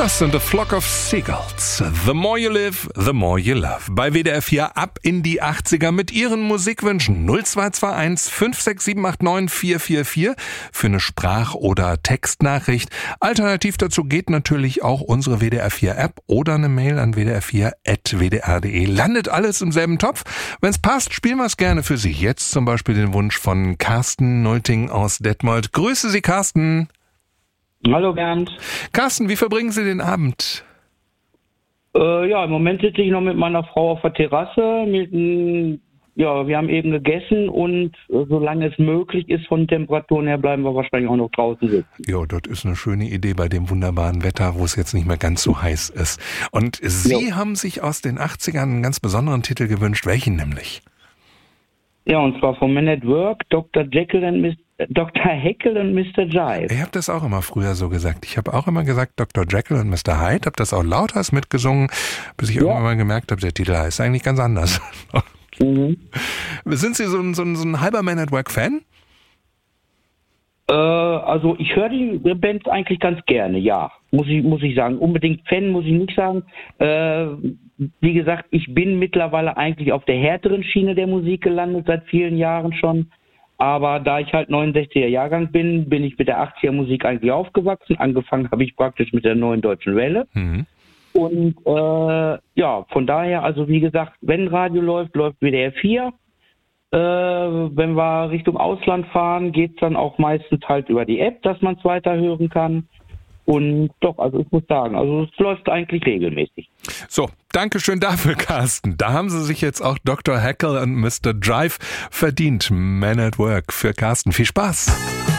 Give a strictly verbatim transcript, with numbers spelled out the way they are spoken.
Das sind A Flock of Seagulls. The more you live, the more you love. Bei W D R vier ab in die achtziger mit Ihren Musikwünschen. null zwei zwei eins fünf sechs sieben acht neun vier vier vier für eine Sprach- oder Textnachricht. Alternativ dazu geht natürlich auch unsere W D R vier App oder eine Mail an w d r vier at w d r punkt d e. Landet alles im selben Topf. Wenn es passt, spielen wir es gerne für Sie. Jetzt zum Beispiel den Wunsch von Carsten Nulting aus Detmold. Grüße Sie, Carsten. Hallo Bernd. Carsten, wie verbringen Sie den Abend? Äh, ja, im Moment sitze ich noch mit meiner Frau auf der Terrasse. Mit, m, ja, wir haben eben gegessen und äh, solange es möglich ist von Temperaturen her, bleiben wir wahrscheinlich auch noch draußen sitzen. Ja, das ist eine schöne Idee bei dem wunderbaren Wetter, wo es jetzt nicht mehr ganz so heiß ist. Und Sie jo. haben sich aus den achtzigern einen ganz besonderen Titel gewünscht. Welchen nämlich? Ja, und zwar von Men at Work, Doktor Jekyll und Mister Doktor Jekyll und Mister Jive. Ich habe das auch immer früher so gesagt. Ich habe auch immer gesagt Doktor Jekyll und Mister Hyde, habe das auch lauters mitgesungen, bis ich ja. irgendwann mal gemerkt habe, der Titel heißt eigentlich ganz anders. Mhm. Sind Sie so ein, so ein, so ein halber Men at Work Fan? Äh, also ich höre die Bands eigentlich ganz gerne, ja, muss ich, muss ich sagen. Unbedingt Fan muss ich nicht sagen. Äh, wie gesagt, ich bin mittlerweile eigentlich auf der härteren Schiene der Musik gelandet, seit vielen Jahren schon. Aber da ich halt neunundsechziger Jahrgang bin, bin ich mit der achtziger Musik eigentlich aufgewachsen. Angefangen habe ich praktisch mit der neuen deutschen Welle. Mhm. Und äh, ja, von daher, also wie gesagt, wenn Radio läuft, läuft W D R vier. Äh, wenn wir Richtung Ausland fahren, geht's dann auch meistens halt über die App, dass man es weiterhören kann. Und doch, also ich muss sagen, also es läuft eigentlich regelmäßig. So, danke schön dafür, Carsten. Da haben Sie sich jetzt auch Doktor Jekyll und Mister Jive verdient. Men at Work für Carsten. Viel Spaß.